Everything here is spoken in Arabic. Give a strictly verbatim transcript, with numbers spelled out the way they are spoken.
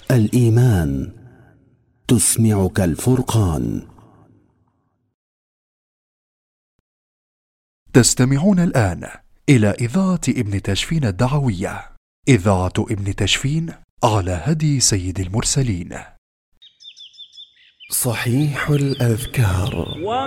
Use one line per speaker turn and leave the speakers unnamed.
الإيمان تسمعك الفرقان.
تستمعون الآن إلى إذاعة ابن تشفين الدعوية، إذاعة ابن تشفين على هدي سيد المرسلين.
صحيح الأذكار.